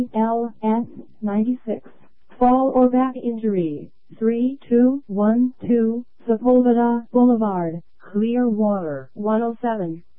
LS 96. Fall or back injury. 3212 Sepulveda Boulevard, Clearwater, 107.